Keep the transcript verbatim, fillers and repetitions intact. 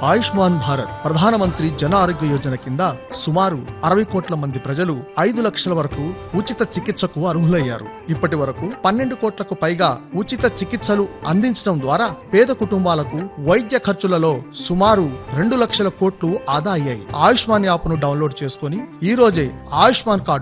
ఆయుష్మాన్ భారత్ ప్రధానమంత్రి జన ఆరోగ్య యోజన కింద సుమారు అరవై కోట్ల మంది ప్రజలు ఐదు లక్షల వరకు ఉచిత చికిత్సకు అర్హులయ్యారు. ఇప్పటి వరకు పన్నెండు కోట్లకు పైగా ఉచిత చికిత్సలు అందించడం ద్వారా పేద కుటుంబాలకు వైద్య ఖర్చులలో సుమారు రెండు లక్షల కోట్లు ఆదా అయ్యాయి. ఆయుష్మాన్ యాప్ ను డౌన్లోడ్ చేసుకుని ఈ రోజే ఆయుష్మాన్ కార్డు